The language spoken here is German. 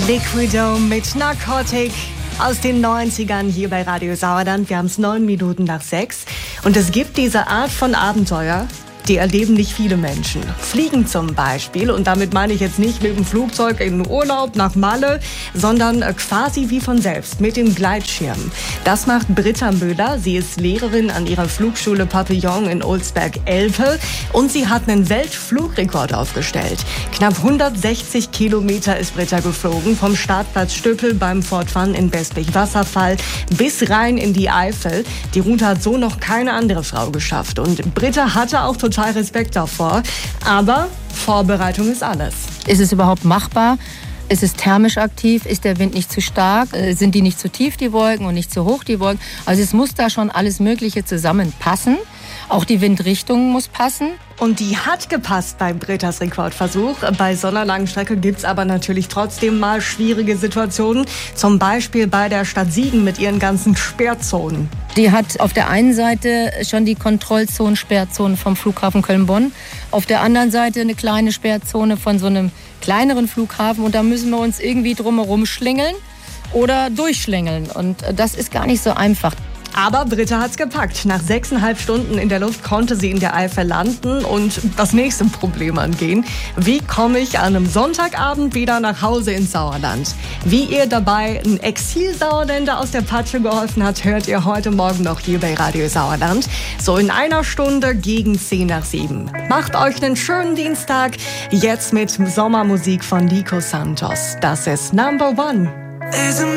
Liquidome mit Narcotic aus den 90ern hier bei Radio Sauerland. Wir haben es 9 Minuten nach 6 und es gibt diese Art von Abenteuer, die erleben nicht viele Menschen. Fliegen zum Beispiel, und damit meine ich jetzt nicht mit dem Flugzeug in den Urlaub nach Malle, sondern quasi wie von selbst, mit dem Gleitschirm. Das macht Britta Müller. Sie ist Lehrerin an ihrer Flugschule Papillon in Olsberg-Elpe und sie hat einen Weltflugrekord aufgestellt. Knapp 160 Kilometer ist Britta geflogen, vom Startplatz Stöppel beim Fortfahren in Bestwig-Wasserfall bis rein in die Eifel. Die Route hat so noch keine andere Frau geschafft und Britta hatte auch total Respekt davor, aber Vorbereitung ist alles. Ist es überhaupt machbar? Ist es thermisch aktiv? Ist der Wind nicht zu stark? Sind die nicht zu tief, die Wolken, und nicht zu hoch, die Wolken? Also es muss da schon alles Mögliche zusammenpassen. Auch die Windrichtung muss passen. Und die hat gepasst bei Brittas Rekordversuch. Bei so einer langen Strecke gibt's aber natürlich trotzdem mal schwierige Situationen. Zum Beispiel bei der Stadt Siegen mit ihren ganzen Sperrzonen. Die hat auf der einen Seite schon die Kontrollzonen, Sperrzonen vom Flughafen Köln-Bonn. Auf der anderen Seite eine kleine Sperrzone von so einem kleineren Flughafen. Und da müssen wir uns irgendwie drumherum schlängeln oder durchschlängeln. Und das ist gar nicht so einfach. Aber Britta hat's gepackt. Nach 6,5 Stunden in der Luft konnte sie in der Eifel landen und das nächste Problem angehen. Wie komme ich an einem Sonntagabend wieder nach Hause ins Sauerland? Wie ihr dabei ein Exil-Sauerländer aus der Patsche geholfen hat, hört ihr heute Morgen noch hier bei Radio Sauerland. So in einer Stunde gegen 10 nach 7. Macht euch einen schönen Dienstag. Jetzt mit Sommermusik von Nico Santos. Das ist Number One.